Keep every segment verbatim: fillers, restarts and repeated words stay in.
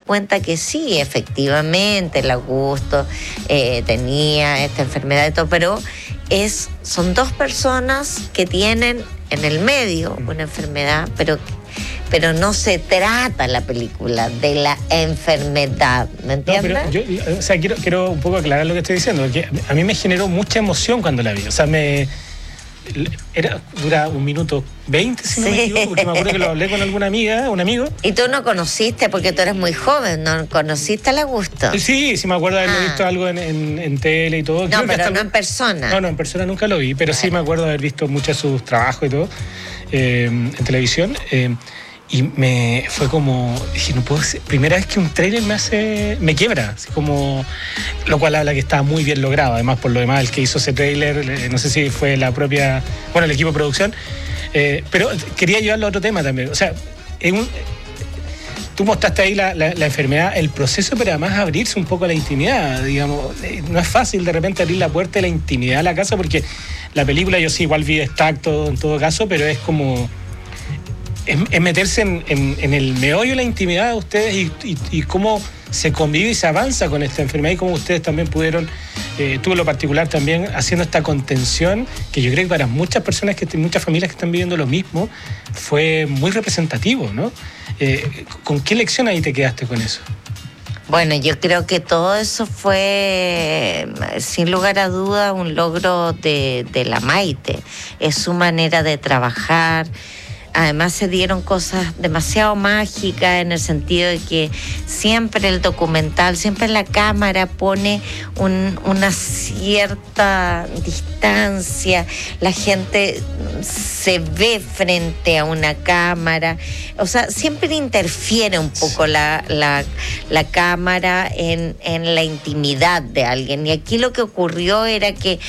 cuenta que sí, efectivamente, el Augusto eh, tenía esta enfermedad y todo, pero es, son dos personas que tienen en el medio una enfermedad, pero, pero no se trata la película de la enfermedad, ¿me entiendes? No, pero yo, o sea, quiero, quiero un poco aclarar lo que estoy diciendo, porque a mí me generó mucha emoción cuando la vi, o sea, me... Era, dura un minuto veinte, si no sí. me equivoco, porque me acuerdo que lo hablé con alguna amiga, un amigo. Y tú no conociste, porque tú eres muy joven, ¿no conociste al Augusto? Sí, sí me acuerdo de haber ah. visto algo en, en, en tele y todo. No, Creo pero hasta... no en persona. No, no, en persona nunca lo vi, pero bueno. Sí me acuerdo de haber visto muchos de sus trabajos y todo eh, en televisión. Eh, y me fue como, dije, no puedo ser, primera vez que un trailer me hace, me quiebra, así como, lo cual habla que está muy bien logrado. Además, por lo demás, el que hizo ese trailer, eh, no sé si fue la propia, bueno, el equipo de producción, eh, pero quería llevarlo a otro tema también. O sea, en un, tú mostraste ahí la, la, la enfermedad, el proceso, pero además abrirse un poco a la intimidad, digamos. No es fácil de repente abrir la puerta de la intimidad a la casa, porque la película yo sí igual vi extracto en todo caso, pero es como... Es, es meterse en, en, en el meollo de la intimidad de ustedes y, y, y cómo se convive y se avanza con esta enfermedad y cómo ustedes también pudieron, eh, tú en lo particular también, haciendo esta contención, que yo creo que para muchas personas, que muchas familias que están viviendo lo mismo, fue muy representativo, ¿no? Eh, ¿Con qué lección ahí te quedaste con eso? Bueno, yo creo que todo eso fue, sin lugar a duda, un logro de, de la Maite. Es su manera de trabajar. Además se dieron cosas demasiado mágicas en el sentido de que siempre el documental, siempre la cámara pone un, una cierta distancia, la gente se ve frente a una cámara, o sea, siempre interfiere un poco la, la, la cámara en, en la intimidad de alguien. Y aquí lo que ocurrió era que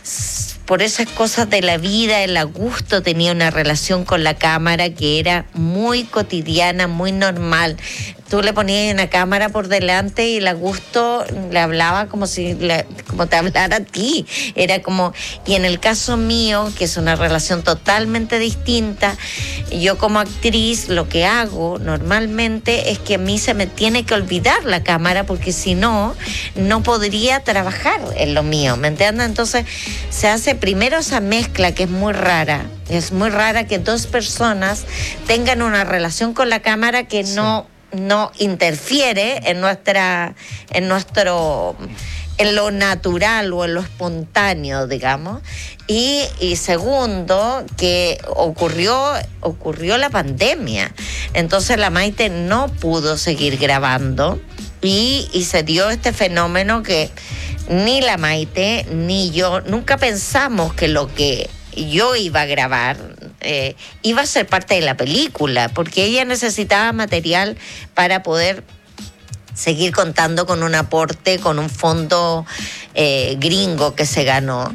por esas cosas de la vida, el Augusto tenía una relación con la cámara que era muy cotidiana, muy normal. Tú le ponías una cámara por delante y el Augusto le hablaba como si le, como te hablara a ti. Era como, y en el caso mío, que es una relación totalmente distinta, yo como actriz lo que hago normalmente es que a mí se me tiene que olvidar la cámara, porque si no, no podría trabajar en lo mío, ¿me entiendes? Entonces se hace primero esa mezcla que es muy rara. Es muy rara que dos personas tengan una relación con la cámara que sí. no... no interfiere en nuestra, en nuestro, en lo natural o en lo espontáneo, digamos. Y, y segundo, que ocurrió, ocurrió la pandemia. Entonces la Maite no pudo seguir grabando y, y se dio este fenómeno que ni la Maite ni yo nunca pensamos que lo que yo iba a grabar eh, iba a ser parte de la película, porque ella necesitaba material para poder seguir contando con un aporte, con un fondo eh, gringo que se ganó.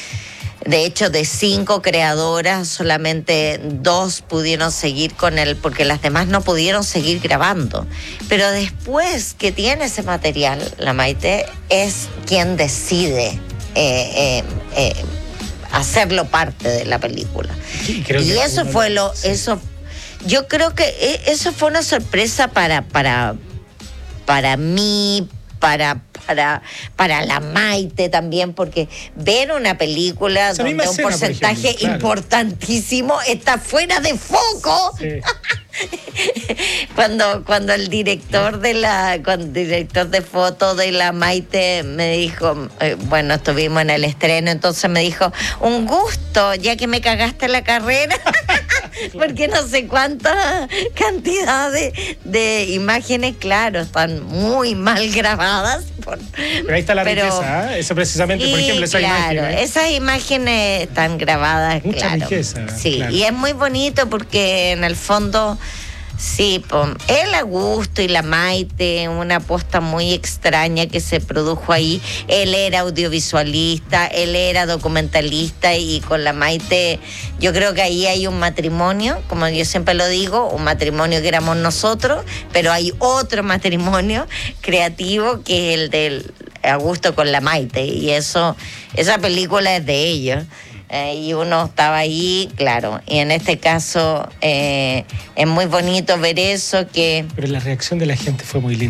De hecho, de cinco creadoras, solamente dos pudieron seguir con él, porque las demás no pudieron seguir grabando. Pero después que tiene ese material, la Maite es quien decide eh, eh, eh, hacerlo parte de la película. Sí, y eso fue lo, sí. eso, yo creo que eso fue una sorpresa para, para, para mí, para, para, para la Maite también, porque ver una película esa donde un escena, porcentaje por ejemplo, claro. importantísimo está fuera de foco. Sí. cuando cuando el director de la cuando el director de foto de la Maite me dijo, eh, bueno, estuvimos en el estreno, entonces me dijo, un gusto, ya que me cagaste la carrera. Porque no sé cuánta cantidad de, de imágenes, claro, están muy mal grabadas. Por, pero ahí está la pero, riqueza, ¿eh? Eso precisamente, sí, por ejemplo, esa claro, imagen. ¿eh? Esas imágenes están grabadas, mucha claro. riqueza. Sí, claro. Y es muy bonito porque en el fondo, sí, el Augusto y la Maite, una apuesta muy extraña que se produjo ahí. Él era audiovisualista, él era documentalista, y con la Maite yo creo que ahí hay un matrimonio, como yo siempre lo digo, un matrimonio que éramos nosotros, pero hay otro matrimonio creativo que es el del Augusto con la Maite, y eso, esa película es de ellos. Eh, y uno estaba ahí, claro, y en este caso eh, es muy bonito ver eso que... Pero la reacción de la gente fue muy linda.